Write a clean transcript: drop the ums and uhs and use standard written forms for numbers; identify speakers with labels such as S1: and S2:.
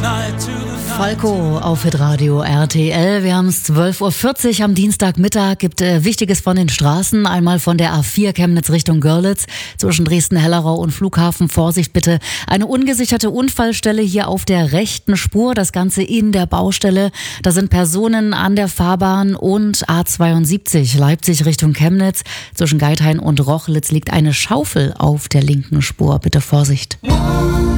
S1: Falco auf Hitradio RTL. Wir haben es 12.40 Uhr am Dienstagmittag. Gibt Wichtiges von den Straßen. Einmal von der A4 Chemnitz Richtung Görlitz zwischen Dresden-Hellerau und Flughafen. Vorsicht bitte. Eine ungesicherte Unfallstelle hier auf der rechten Spur. Das Ganze in der Baustelle. Da sind Personen an der Fahrbahn und A72 Leipzig Richtung Chemnitz. Zwischen Geithain und Rochlitz liegt eine Schaufel auf der linken Spur. Bitte Vorsicht.